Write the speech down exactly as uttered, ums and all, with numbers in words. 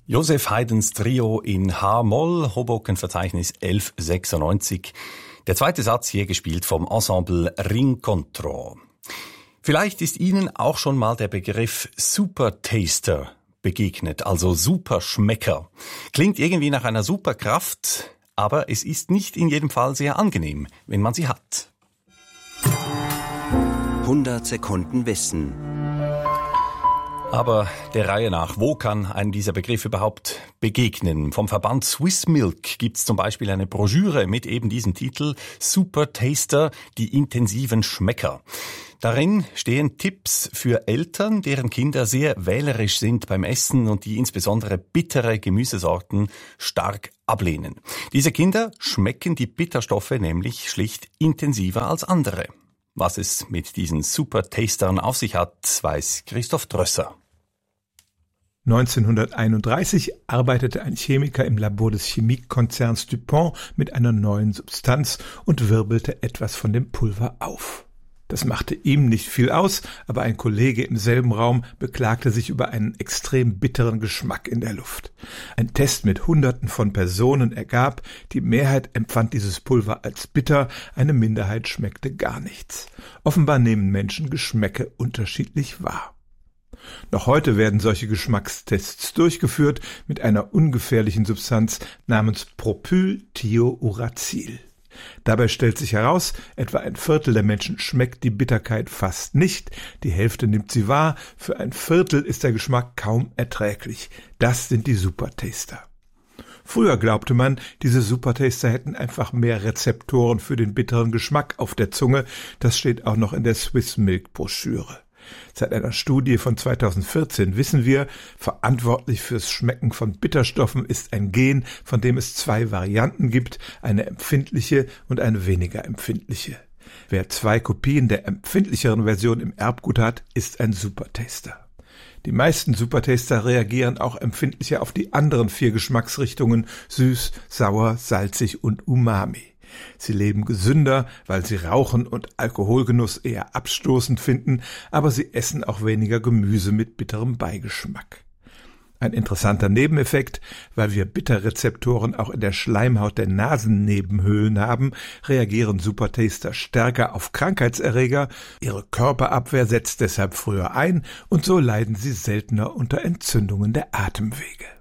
Joseph Haydns Trio in H-Moll, Hoboken-Verzeichnis elf sechsundneunzig. Der zweite Satz hier gespielt vom Ensemble Rincontro. Vielleicht ist Ihnen auch schon mal der Begriff Supertaster begegnet, also Superschmecker. Klingt irgendwie nach einer Superkraft, aber es ist nicht in jedem Fall sehr angenehm, wenn man sie hat. hundert Sekunden Wissen. Aber der Reihe nach, wo kann einem dieser Begriff überhaupt begegnen? Vom Verband Swiss Milk gibt's zum Beispiel eine Broschüre mit eben diesem Titel Supertaster, die intensiven Schmecker. Darin stehen Tipps für Eltern, deren Kinder sehr wählerisch sind beim Essen und die insbesondere bittere Gemüsesorten stark ablehnen. Diese Kinder schmecken die Bitterstoffe nämlich schlicht intensiver als andere. Was es mit diesen Supertastern auf sich hat, weiß Christoph Drösser. neunzehnhunderteinunddreißig arbeitete ein Chemiker im Labor des Chemiekonzerns DuPont mit einer neuen Substanz und wirbelte etwas von dem Pulver auf. Das machte ihm nicht viel aus, aber ein Kollege im selben Raum beklagte sich über einen extrem bitteren Geschmack in der Luft. Ein Test mit Hunderten von Personen ergab, die Mehrheit empfand dieses Pulver als bitter, eine Minderheit schmeckte gar nichts. Offenbar nehmen Menschen Geschmäcke unterschiedlich wahr. Noch heute werden solche Geschmackstests durchgeführt mit einer ungefährlichen Substanz namens Propylthiouracil. Dabei stellt sich heraus, etwa ein Viertel der Menschen schmeckt die Bitterkeit fast nicht, die Hälfte nimmt sie wahr, für ein Viertel ist der Geschmack kaum erträglich. Das sind die Supertaster. Früher glaubte man, diese Supertaster hätten einfach mehr Rezeptoren für den bitteren Geschmack auf der Zunge, das steht auch noch in der Swiss Milk Broschüre. Seit einer Studie von zweitausendvierzehn wissen wir, verantwortlich fürs Schmecken von Bitterstoffen ist ein Gen, von dem es zwei Varianten gibt, eine empfindliche und eine weniger empfindliche. Wer zwei Kopien der empfindlicheren Version im Erbgut hat, ist ein Supertaster. Die meisten Supertaster reagieren auch empfindlicher auf die anderen vier Geschmacksrichtungen süß, sauer, salzig und umami. Sie leben gesünder, weil sie Rauchen und Alkoholgenuss eher abstoßend finden, aber sie essen auch weniger Gemüse mit bitterem Beigeschmack. Ein interessanter Nebeneffekt, weil wir Bitterrezeptoren auch in der Schleimhaut der Nasennebenhöhlen haben, reagieren Supertaster stärker auf Krankheitserreger, ihre Körperabwehr setzt deshalb früher ein und so leiden sie seltener unter Entzündungen der Atemwege.